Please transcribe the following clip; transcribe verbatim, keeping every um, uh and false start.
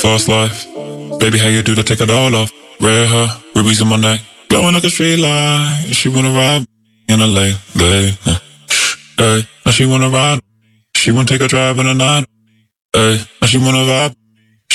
Fast life. Baby, how you do to take it all off? Red hair, rubies in my neck, glowing like a street light. She wanna ride in a late, late. Hey, now she wanna ride. She wanna take a drive in the night. Hey, now she wanna vibe.